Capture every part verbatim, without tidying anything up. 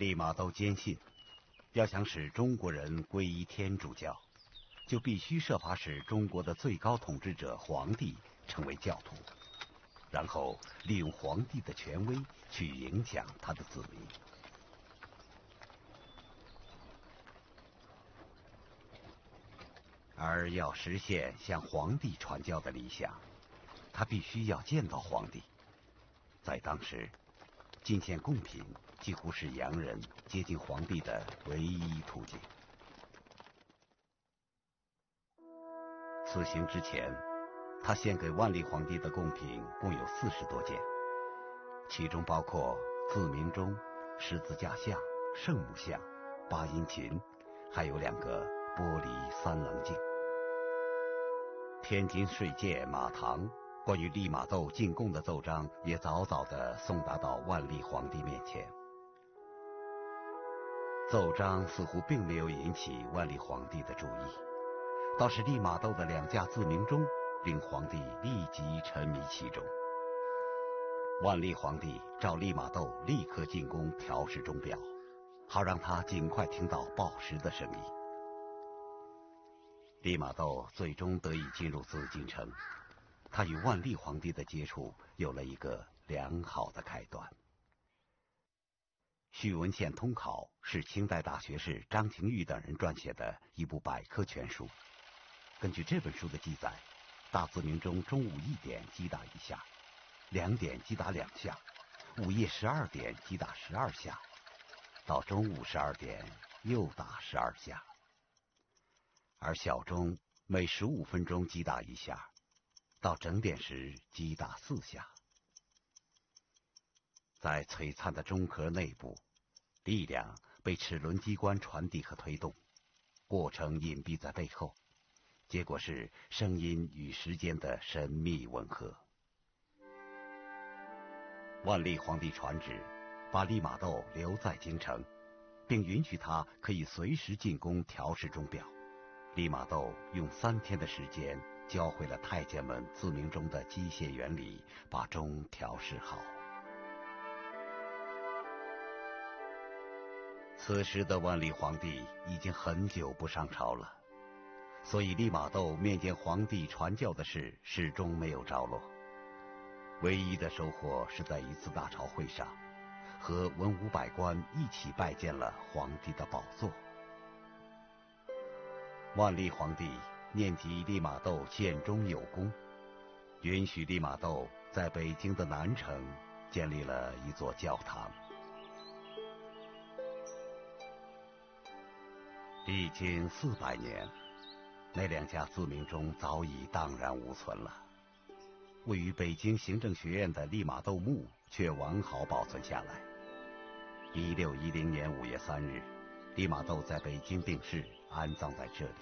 利玛窦坚信，要想使中国人皈依天主教，就必须设法使中国的最高统治者皇帝成为教徒，然后利用皇帝的权威去影响他的子民。而要实现向皇帝传教的理想，他必须要见到皇帝。在当时，进献贡品几乎是洋人接近皇帝的唯一途径。此行之前，他献给万历皇帝的贡品共有四十多件，其中包括自鸣钟、十字架像、圣母像、八音琴，还有两个玻璃三棱镜。天津税界马堂关于利玛窦进贡的奏章也早早地送达到万历皇帝面前。奏章似乎并没有引起万历皇帝的注意，倒是利玛窦的两架自鸣钟令皇帝立即沉迷其中。万历皇帝召利玛窦立刻进宫调试钟表，好让他尽快听到报时的声音。利玛窦最终得以进入紫禁城，他与万历皇帝的接触有了一个良好的开端。徐文宪通考是清代大学士张廷玉等人撰写的一部百科全书。根据这本书的记载，大自鸣钟中午一点击打一下，两点击打两下，午夜十二点击打十二下，到中午十二点又打十二下。而小钟每十五分钟击打一下，到整点时击打四下。在璀璨的钟壳内部，力量被齿轮机关传递和推动，过程隐蔽在背后，结果是声音与时间的神秘吻合。万历皇帝传旨，把利玛窦留在京城，并允许他可以随时进宫调试钟表。利玛窦用三天的时间教会了太监们自鸣钟的机械原理，把钟调试好。此时的万历皇帝已经很久不上朝了，所以利玛窦面见皇帝传教的事始终没有着落。唯一的收获是在一次大朝会上，和文武百官一起拜见了皇帝的宝座。万历皇帝念及利玛窦献钟有功，允许利玛窦在北京的南城建立了一座教堂。历经四百年，那两架自鸣钟早已荡然无存了。位于北京行政学院的利玛窦墓却完好保存下来。一六一零年五月三日，利玛窦在北京病逝，安葬在这里。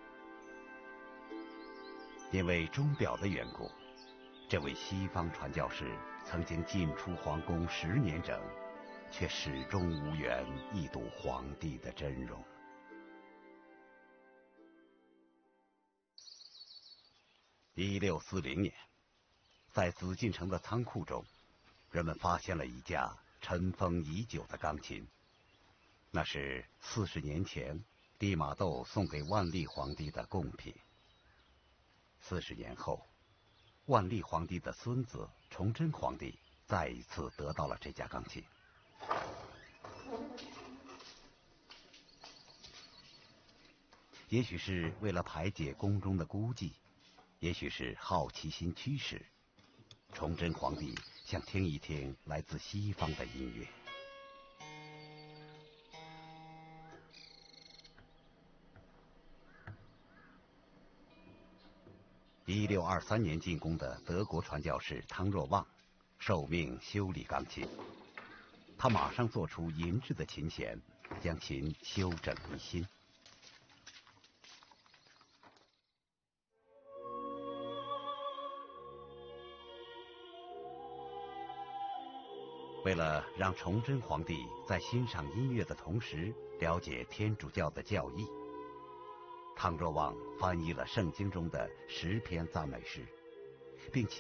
因为钟表的缘故，这位西方传教士曾经进出皇宫十年整，却始终无缘一睹皇帝的真容。一六四零年，在紫禁城的仓库中，人们发现了一架尘封已久的钢琴，那是四十年前利玛窦送给万历皇帝的贡品。四十年后，万历皇帝的孙子崇祯皇帝再一次得到了这架钢琴。也许是为了排解宫中的孤寂，也许是好奇心驱使，崇祯皇帝想听一听来自西方的音乐。一六二三年进宫的德国传教士汤若望受命修理钢琴，他马上做出银质的琴弦，将琴修整一新。为了让崇祯皇帝在欣赏音乐的同时了解天主教的教义，汤若望翻译了圣经中的十篇赞美诗，并